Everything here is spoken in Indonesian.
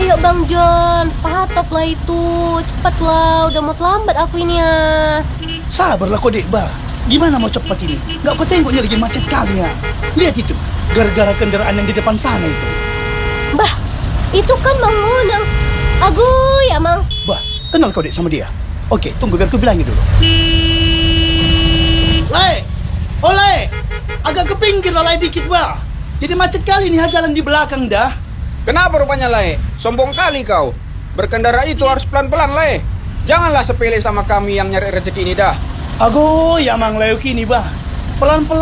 Ayo Bang John, patoklah itu. Cepatlah, udah mau terlambat aku ini ya. Sabarlah kau dek bah. Gimana mau cepat ini? Nggak kau tengoknya lagi macet kali ya. Lihat itu, gara-gara kendaraan yang di depan sana itu. Bah, itu kan Mang Unang. Agu ya Mang. Bah, kenal kau dek sama dia? Oke, tunggu biar ku bilangin dulu. Lai, oleh, agak ke pinggir lah Lai dikit bah. Jadi macet kali nih jalan di belakang dah. Kenapa rupanya, Lai? Sombong kali kau. Berkendara itu harus pelan-pelan, Lai. Janganlah sepele sama kami yang nyari rezeki ini dah. Ago ya Mang Leo kini bah. Pelan-pelan